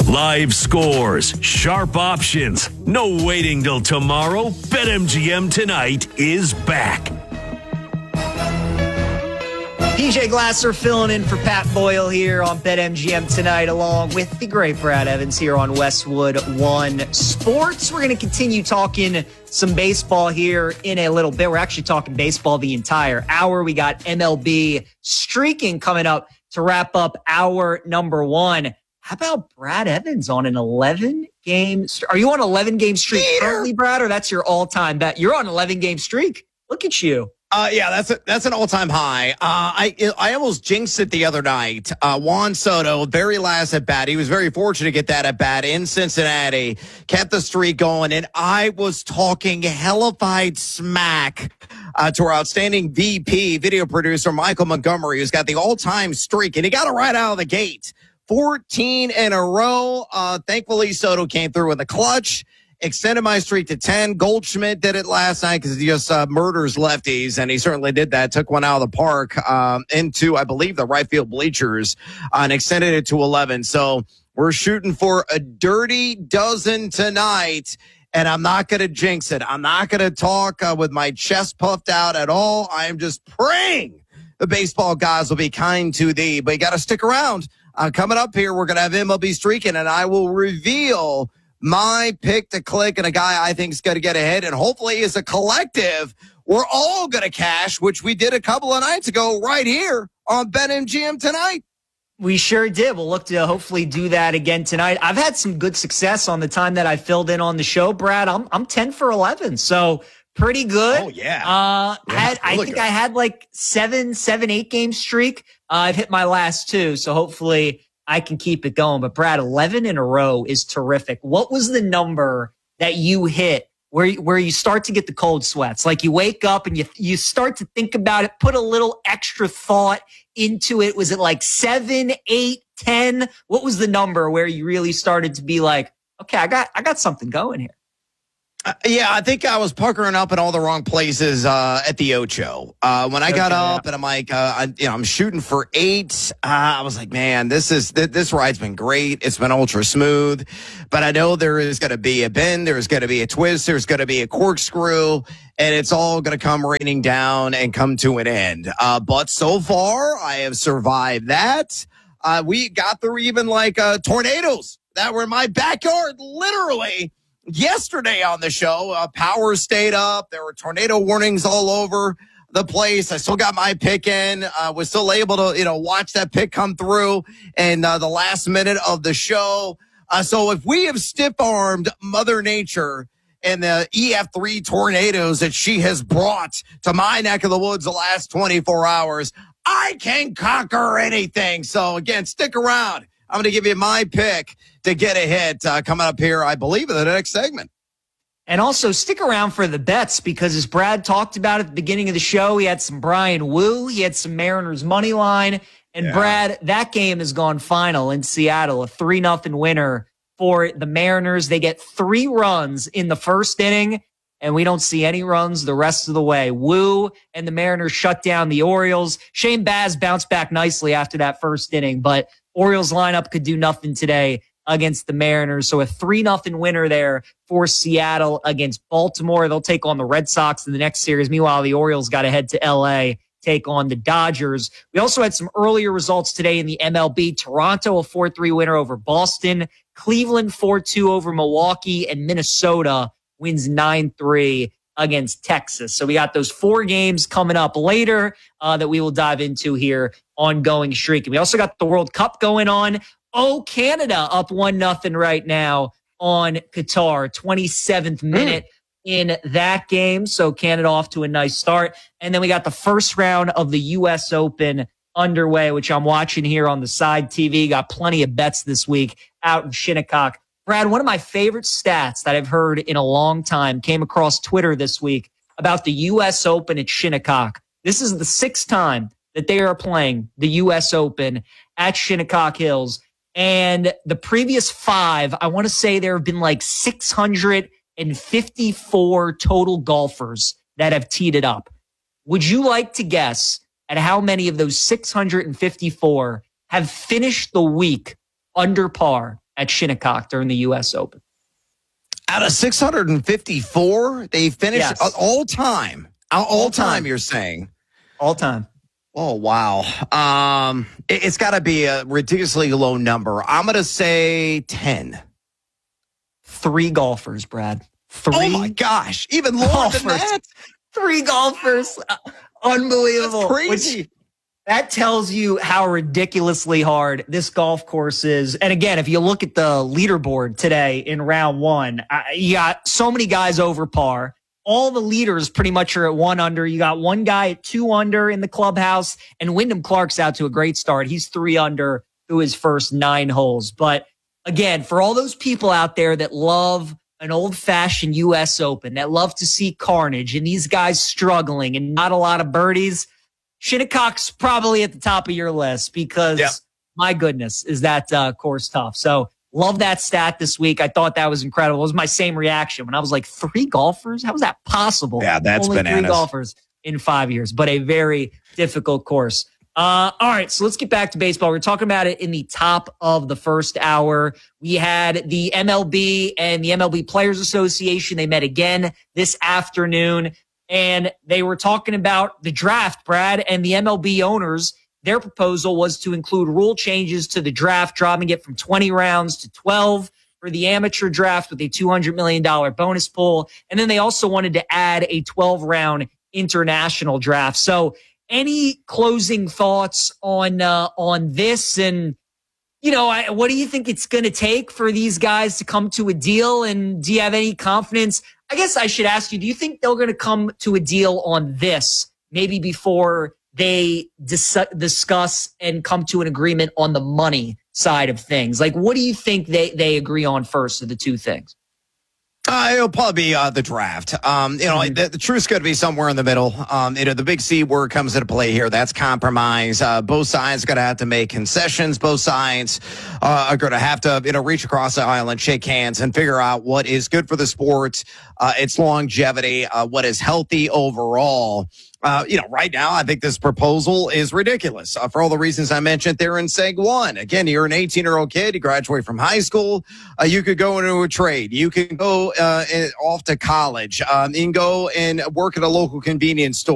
Live scores, sharp options. No waiting till tomorrow. BetMGM Tonight is back. PJ Glasser filling in for Pat Boyle here on BetMGM Tonight, along with the great Brad Evans here on Westwood One Sports. We're going to continue talking some baseball here in a little bit. We're actually talking baseball the entire hour. We got MLB streaking coming up to wrap up hour number one. How about Brad Evans on an 11-game – are you on an 11-game streak currently, Brad, or that's your all-time bet? You're on an 11-game streak. Look at you. Yeah, that's an all-time high. I almost jinxed it the other night. Juan Soto, very last at bat. He was very fortunate to get that at bat in Cincinnati, kept the streak going, and I was talking hellified smack to our outstanding VP, video producer Michael Montgomery, who's got the all-time streak, and he got it right out of the gate. 14 in a row. Thankfully, Soto came through with a clutch. Extended my streak to 10. Goldschmidt did it last night because he just murders lefties, and he certainly did that. Took one out of the park into, I believe, the right field bleachers and extended it to 11. So we're shooting for a dirty dozen tonight, and I'm not going to jinx it. I'm not going to talk with my chest puffed out at all. I am just praying the baseball guys will be kind to thee, but you got to stick around. Coming up here, we're going to have MLB streaking, and I will reveal my pick to click and a guy I think is going to get ahead. And hopefully as a collective, we're all going to cash, which we did a couple of nights ago right here on BetMGM Tonight. We sure did. We'll look to hopefully do that again tonight. I've had some good success on the time that I filled in on the show, Brad. I'm 10 for 11. So pretty good. Oh, yeah. I think I had like 8 game streak. I've hit my last 2. So hopefully I can keep it going. But Brad, 11 in a row is terrific. What was the number that you hit where you start to get the cold sweats? Like you wake up and you start to think about it, put a little extra thought into it. Was it like 7, 8, 10? What was the number where you really started to be like, okay, I got something going here? Yeah, I think I was puckering up in all the wrong places at the Ocho. When I got up and I'm like, I'm shooting for 8. I was like, man, this ride's been great. It's been ultra smooth, but I know there is going to be a bend, there's going to be a twist, there's going to be a corkscrew, and it's all going to come raining down and come to an end. But so far, I have survived that. We got through even like tornadoes that were in my backyard, literally. Yesterday on the show, power stayed up. There were tornado warnings all over the place. I still got my pick in. Was still able to, watch that pick come through in the last minute of the show. So if we have stiff-armed Mother Nature and the EF3 tornadoes that she has brought to my neck of the woods the last 24 hours, I can conquer anything. So again, stick around. I'm going to give you my pick to get ahead coming up here, I believe, in the next segment. And also stick around for the bets because as Brad talked about at the beginning of the show, he had some Brian Wu. He had some Mariners money line. And Brad, that game has gone final in Seattle, a 3-0 winner for the Mariners. They get 3 runs in the first inning, and we don't see any runs the rest of the way. Wu and the Mariners shut down the Orioles. Shane Baz bounced back nicely after that first inning, but Orioles lineup could do nothing today against the Mariners. So a 3-0 winner there for Seattle against Baltimore. They'll take on the Red Sox in the next series. Meanwhile, the Orioles got to head to L.A., take on the Dodgers. We also had some earlier results today in the MLB. Toronto, a 4-3 winner over Boston. Cleveland, 4-2 over Milwaukee. And Minnesota wins 9-3 against Texas. So we got those 4 games coming up later that we will dive into here on Going Streak. And we also got the World Cup going on. Oh, Canada up 1-0 right now on Qatar. 27th minute in that game. So Canada off to a nice start. And then we got the first round of the U.S. Open underway, which I'm watching here on the side TV. Got plenty of bets this week out in Shinnecock. Brad, one of my favorite stats that I've heard in a long time came across Twitter this week about the U.S. Open at Shinnecock. This is the 6th time that they are playing the U.S. Open at Shinnecock Hills. And the previous 5, I want to say there have been like 654 total golfers that have teed it up. Would you like to guess at how many of those 654 have finished the week under par at Shinnecock during the U.S. Open. Out of 654, they finished all time. All time, you're saying? All time. Oh, wow. It's got to be a ridiculously low number. I'm going to say 10. 3 golfers, Brad. 3. Oh, my gosh. Even lower than that? 3 golfers. Unbelievable. That's crazy. That tells you how ridiculously hard this golf course is. And again, if you look at the leaderboard today in round 1, you got so many guys over par. All the leaders pretty much are at 1 under. You got one guy at 2 under in the clubhouse, and Wyndham Clark's out to a great start. He's 3 under through his first 9 holes. But again, for all those people out there that love an old-fashioned U.S. Open, that love to see carnage and these guys struggling and not a lot of birdies, Shinnecock's probably at the top of your list because, my goodness, is that course tough. So love that stat this week. I thought that was incredible. It was my same reaction when I was like, 3 golfers? How is that possible? Yeah, that's only bananas. 3 golfers in 5 years, but a very difficult course. All right, so let's get back to baseball. We're talking about it in the top of the first hour. We had the MLB and the MLB Players Association. They met again this afternoon, and they were talking about the draft, Brad, and the MLB owners. Their proposal was to include rule changes to the draft, dropping it from 20 rounds to 12 for the amateur draft with a $200 million bonus pool. And then they also wanted to add a 12-round international draft. So any closing thoughts on this? And, you know, what do you think it's going to take for these guys to come to a deal? And do you have any confidence? I guess I should ask you, do you think they're going to come to a deal on this maybe before they discuss and come to an agreement on the money side of things? Like, what do you think they agree on first of the two things? It'll probably be the draft. The truth's going to be somewhere in the middle. The big C word comes into play here. That's compromise. Both sides are going to have to make concessions. Both sides are going to have to, reach across the aisle and shake hands and figure out what is good for the sport, its longevity, what is healthy overall. Right now, I think this proposal is ridiculous for all the reasons I mentioned there in Seg 1. Again, you're an 18-year-old kid. You graduate from high school. You could go into a trade. You can go off to college. You can go and work at a local convenience store.